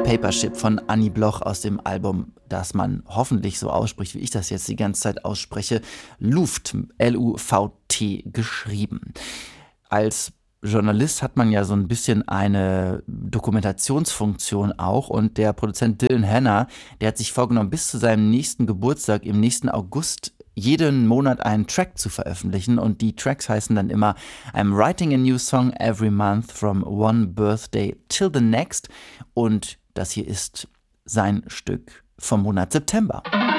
Papership von Annie Bloch aus dem Album, das man hoffentlich so ausspricht, wie ich das jetzt die ganze Zeit ausspreche, Luft, L-U-V-T geschrieben. Als Journalist hat man ja so ein bisschen eine Dokumentationsfunktion auch, und der Produzent Dylan Hanna, der hat sich vorgenommen, bis zu seinem nächsten Geburtstag im nächsten August jeden Monat einen Track zu veröffentlichen, und die Tracks heißen dann immer I'm writing a new song every month from one birthday till the next, und das hier ist sein Stück vom Monat September.